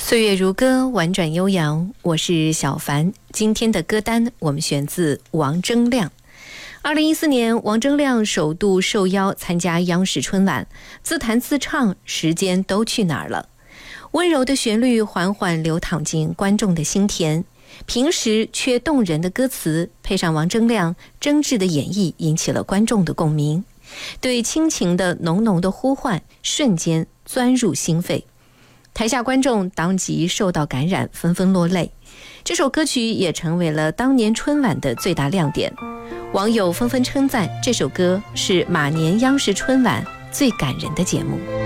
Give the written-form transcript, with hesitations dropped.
岁月如歌，婉转悠扬。我是小凡，今天的歌单我们选自王铮亮。2014年，王铮亮首度受邀参加央视春晚，自弹自唱《时间都去哪儿了》，温柔的旋律缓缓流淌进观众的心田，平实却动人的歌词配上王铮亮真挚的演绎，引起了观众的共鸣，对亲情的浓浓的呼唤瞬间钻入心肺。台下观众当即受到感染，纷纷落泪。这首歌曲也成为了当年春晚的最大亮点，网友纷纷称赞这首歌是马年央视春晚最感人的节目。